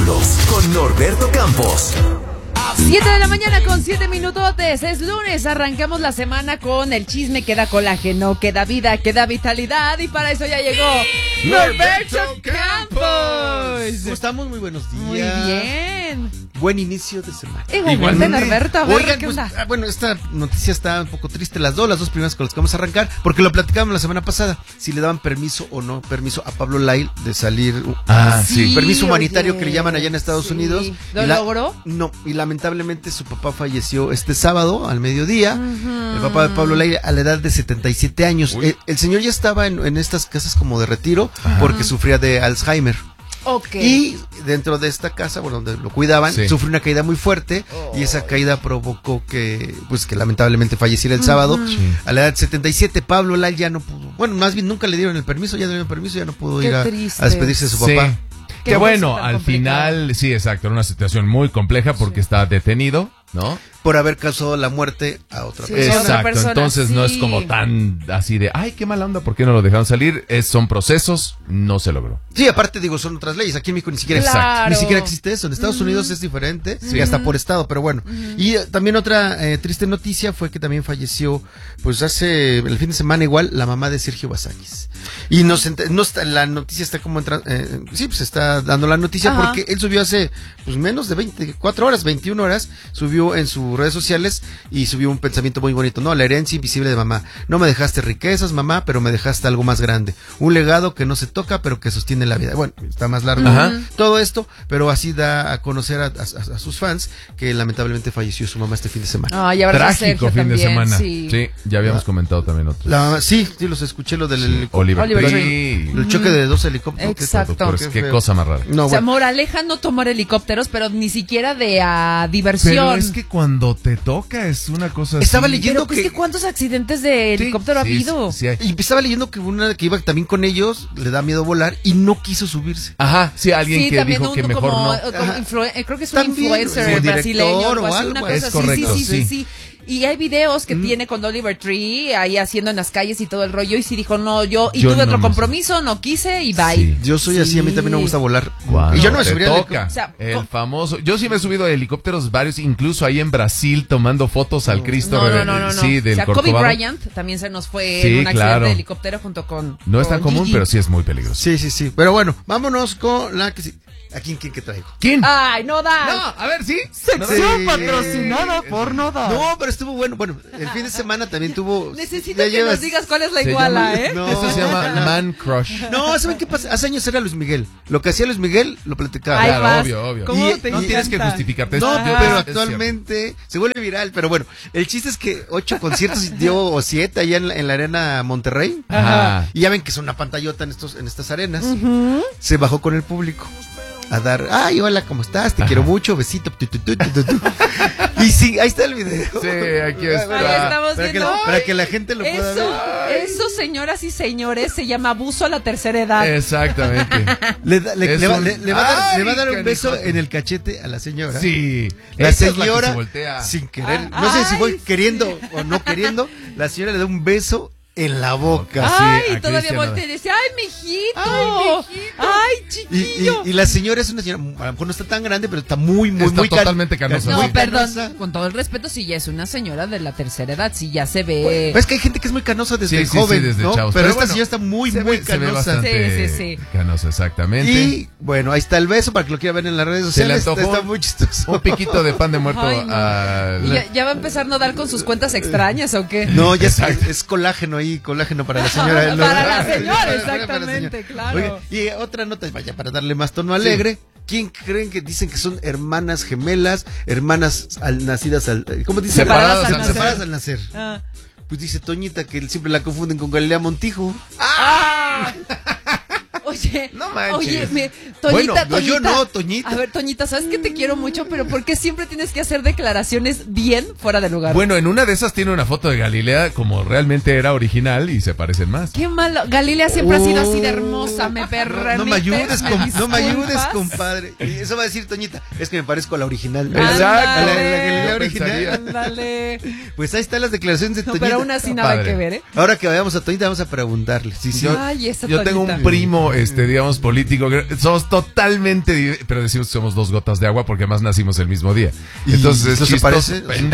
Espectáculos con Norberto Campos. 7 de la mañana con 7 minutotes. Es lunes, arrancamos la semana con el chisme que da colágeno, que da vida, que da vitalidad. Y para eso ya llegó Norberto Campos. ¿Cómo estamos? Muy buenos días. Muy bien. Buen inicio de semana. Igualmente, Norberto, a ver, Oigan, ¿qué pues, onda? bueno, esta noticia está un poco triste, las dos primeras con las que vamos a arrancar, porque lo platicamos la semana pasada, si le daban permiso o no permiso a Pablo Lyle de salir. Sí, permiso humanitario oye, que le llaman allá en Estados sí. Unidos. ¿Lo logró? No, y lamentablemente su papá falleció este sábado al mediodía. El papá de Pablo Lyle a la edad de 77 años. El señor ya estaba en estas casas como de retiro porque sufría de Alzheimer. Okay. Y dentro de esta casa, bueno, donde lo cuidaban, sufrió una caída muy fuerte y esa caída provocó que lamentablemente falleciera el sábado. A la edad de 77, Pablo Lyle ya no pudo, bueno, más bien nunca le dieron el permiso, ya no pudo ir a despedirse de su papá. Que bueno, al final, sí, exacto, era una situación muy compleja porque está detenido, ¿no? Por haber causado la muerte a otra persona. Exacto, entonces no es como tan así de, ay, qué mala onda, ¿por qué no lo dejaron salir? Son procesos, no se logró. Sí, aparte digo, son otras leyes, aquí en México ni siquiera existe eso, en Estados Unidos es diferente, y hasta por estado, pero bueno. Y también otra triste noticia fue que también falleció, pues hace el fin de semana igual, la mamá de Sergio Bazáñez. Y la noticia está como se está dando la noticia porque él subió hace pues menos de 24 horas, 21 horas, subió en sus redes sociales y subió un pensamiento muy bonito, ¿no? La herencia invisible de mamá. No me dejaste riquezas, mamá, pero me dejaste algo más grande. Un legado que no se toca, pero que sostiene la vida. Bueno, está más largo todo esto, pero así da a conocer a sus fans que lamentablemente falleció su mamá este fin de semana. Trágico fin de semana. Sí, ya habíamos comentado también otros. Sí, los escuché, lo del Oliver Tree. El choque de dos helicópteros. Exacto. Qué cosa más rara. No, o sea, moraleja, no tomar helicópteros, pero ni siquiera de diversión. Pero es que cuando te toca es una cosa Estaba así. leyendo pero que ¿cuántos accidentes de helicóptero ha habido? Sí hay. Y estaba leyendo que una que iba también con ellos, le da miedo volar y no quiso subirse. Ajá, sí, alguien que dijo que mejor como, no. Creo que es un También, influencer brasileño o algo algo así, es correcto, sí. Y hay videos que tiene con Oliver Tree ahí haciendo en las calles y todo el rollo. Y sí dijo, no, yo tuve otro compromiso, no quise y bye. Sí. Yo soy así, a mí también me gusta volar. Cuando y yo no me te subiría toca, o sea, el famoso. Yo sí me he subido a helicópteros varios, incluso ahí en Brasil tomando fotos al Cristo. No. Sí, del o sea, Kobe Corcovado. Bryant también se nos fue Sí, en un accidente claro. de helicóptero junto con. No es tan común, Gigi. pero sí es muy peligroso. Sí. Pero bueno, vámonos con la que sí. ¿A quién que traigo? ¿Quién? Ay, no da. No, a ver, sí. Sección patrocinada por Noda. No, pero estuvo bueno. Bueno, el fin de semana también tuvo. Necesito que nos digas cuál es la iguala, llama, ¿eh? No. Esto se llama Man Crush. No, ¿saben qué pasa? Hace años era Luis Miguel. Lo que hacía Luis Miguel lo platicaba. Ahí Claro, vas. obvio. ¿Cómo Y- te No tienes que encanta? justificarte. No, Yo- pero es actualmente se vuelve viral. Pero bueno, el chiste es que 8 conciertos dio o 7 allá en la arena Monterrey. Ajá. Y ya ven que es una pantallota en estas arenas. Se bajó con el público a dar, ay, hola, ¿cómo estás? Te quiero mucho, besito. Y sí, ahí está el video. Sí, aquí está. Ahí estamos viendo. Para que la gente lo pueda ver. Eso, señoras y señores, se llama abuso a la tercera edad. Exactamente. Le va a dar un Ay, beso canijo. en el cachete a la señora. Sí. La Esa es la que señora, se voltea. sin querer, no sé si fue queriendo o no queriendo, la señora le da un beso en la boca. Ay, a todavía Cristian voltea y dice, ay, mijito. Ay, chiquillo. Y la señora es una señora, a lo mejor no está tan grande, pero está muy Está totalmente canosa. No, muy perdón, canosa. con todo el respeto, si ya es una señora de la tercera edad, si ya se ve. Es que hay gente que es muy canosa desde Sí, joven, desde ¿no? chavos. Pero esta bueno, señora está muy se ve canosa. bastante Sí. canosa, exactamente. Y bueno, ahí está el beso para que lo quiera ver en las redes Se le sociales. antojó Está muy chistoso. un piquito de pan de muerto Ay, no. a... ¿Y ya va a empezar a nodar con sus cuentas extrañas o qué? No, ya es colágeno ahí, colágeno para la señora. Para la señora, Para la exactamente, señora. claro. Oiga, y otra nota, vaya, para darle más tono alegre. ¿Quién creen que dicen que son hermanas gemelas, hermanas nacidas al... ¿Cómo dice? Separadas al nacer. Separadas al nacer. Ah. Pues dice Toñita que siempre la confunden con Galilea Montijo. Oye, No manches. oye, Bueno, Toñita, no, yo Toñita. no, Toñita. A ver, Toñita, sabes que te quiero mucho, pero ¿por qué siempre tienes que hacer declaraciones bien fuera de lugar? Bueno, en una de esas tiene una foto de Galilea como realmente era original y se parecen más. Qué malo. Galilea siempre ha sido así de hermosa, me permites. No me ayudes, no me ayudes, disculpas? compadre. Y eso va a decir Toñita, es que me parezco a la original. Exacto. A la Galilea Yo original. pensaría. Ándale. Pues ahí están las declaraciones de No, Toñita. pero aún así nada Padre. que ver, ¿eh? Ahora que vayamos a Toñita vamos a preguntarle. Sí, sí. Ay, esa Yo tengo Toñita. un primo, digamos, político. Somos totalmente, pero decimos que somos 2 gotas de agua porque además nacimos el mismo día. Entonces, ¿eso se parece? En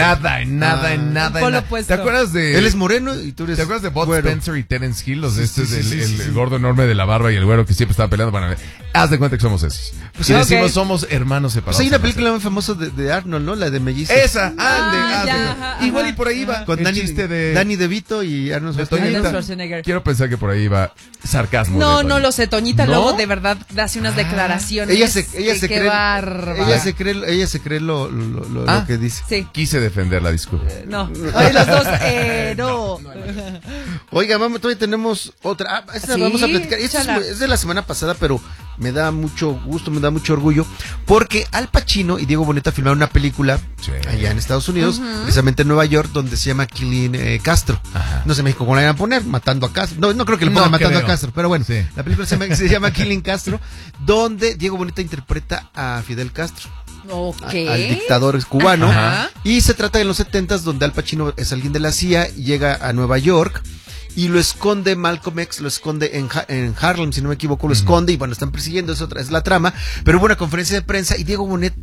nada. ¿Te acuerdas de...? Él es moreno y tú eres... ¿Te acuerdas de Bud güero? Spencer y Terence Hill? Los de el gordo enorme de la barba y el güero que siempre estaba peleando. Bueno, haz de cuenta que somos esos. Pues y sí, decimos, ok. somos hermanos separados. Pues hay una película muy famosa de Arnold, ¿no? La de Mellizos. Esa, ya, ajá, igual ajá. y por ahí va. Con el Danny, chiste de Danny DeVito y Arnold de Schwarzenegger. Toñita. Schwarzenegger. Quiero pensar que por ahí va sarcasmo. No, de no Toñita. lo sé, Toñita ¿No? luego de verdad hace unas declaraciones. Ella se qué cree, bárbara. ella se cree lo que dice. Sí. Quise defenderla, disculpe. No. Ay, los dos, no. Oiga, vamos, todavía tenemos otra. Esta ¿Sí? vamos a platicar. Esta Échala. es de la semana pasada, pero me da mucho gusto, me da mucho orgullo, porque Al Pacino y Diego Boneta filmaron una película Sí. allá en Estados Unidos, precisamente en Nueva York, donde se llama Killing Castro. Ajá. No sé en México cómo la van a poner, Matando a Castro. No creo que le pongan No Matando creo. a Castro, pero bueno, Sí. la película se llama Killing Castro, donde Diego Boneta interpreta a Fidel Castro. Ok. Al dictador cubano. Ajá. Y se trata de los 70s, donde Al Pacino es alguien de la CIA, llega a Nueva York y lo esconde Malcolm X, lo esconde en Harlem, si no me equivoco, lo esconde y bueno, están persiguiendo, es la trama. Pero hubo una conferencia de prensa y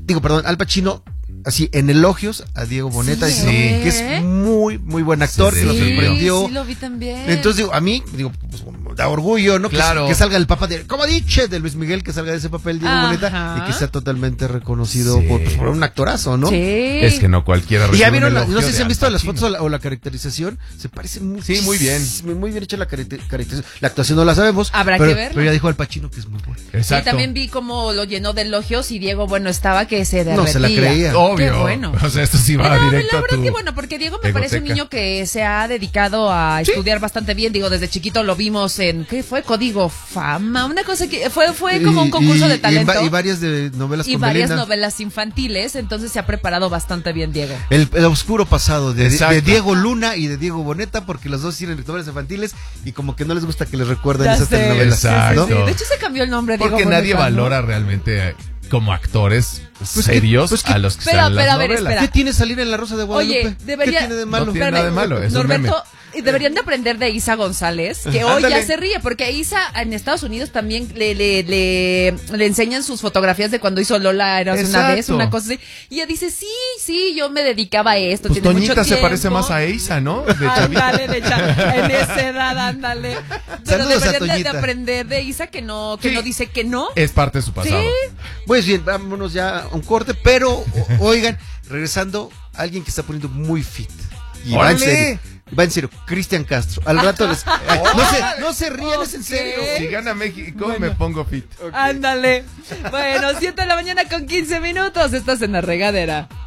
Al Pacino, así en elogios a Diego Boneta, Sí, diciendo que es muy, muy buen actor, Sí, que lo sorprendió. Sí, lo vi también. Entonces digo, a mí, pues, da orgullo, ¿no? Claro. Que salga el papá de, como diche, de Luis Miguel, que salga de ese papel Diego Ajá. Boneta y que sea totalmente reconocido Sí. por un actorazo, ¿no? Sí. Es que no cualquiera Y ya recibe un vieron, elogio no sé de si han Al visto las Pacino. fotos o la caracterización, se parece muy, Sí, muy bien. muy bien hecha la caracterización. La actuación no la sabemos. Habrá pero, que verla. Pero ya dijo Al Pacino que es muy bueno. Sí, Exacto. también vi cómo lo llenó de elogios y Diego, bueno, estaba que se derretía. No se la creía. Obvio. Qué bueno. O sea, esto sí va Pero directo la a verdad tu que bueno, porque Diego me parece un egoteca. niño que se ha dedicado a estudiar bastante bien. Digo, desde chiquito lo vimos en, ¿qué fue? Código Fama, una cosa que fue como un concurso de talento. Y varias de novelas Y con varias Belinda. novelas infantiles, entonces se ha preparado bastante bien Diego. El oscuro pasado de Exacto. Diego Luna y de Diego Boneta, porque los dos tienen novelas infantiles y como que no les gusta que les recuerden Ya esas sé. telenovelas. Exacto. ¿no? De hecho se cambió el nombre Diego Porque nadie Boneta, ¿no? valora realmente como actores Pues serios pues que- a los que pero, están en las pero, a ver, novelas. espera. ¿Qué tiene salir en La Rosa de Guadalupe? Oye, debería... ¿Qué tiene de malo? No tiene nada de malo, es un Norberto, deberían de aprender de Isa González, que hoy Ándale. ya se ríe, porque Isa en Estados Unidos también le enseñan sus fotografías de cuando hizo Lola era una Exacto. vez, una cosa así. Y ella dice, sí, yo me dedicaba a esto. Pues tiene mucho Toñita se tiempo. parece más a Eisa, ¿no? De chavita. Ándale, en esa edad, ándale. Pero Saludos a deberían de Toñita. aprender de Isa que no Sí. dice que no. Es parte de su pasado. Pues bien, vámonos ya a un corte, pero oigan, regresando, alguien que está poniendo muy fit. Y va en ¡Órale! serio. Va en serio, Cristian Castro. Al rato les. No se rían, es en serio. Si gana México, me pongo fit. Ándale. Bueno, 7 de la mañana con 15 minutos. Estás en La Regadera.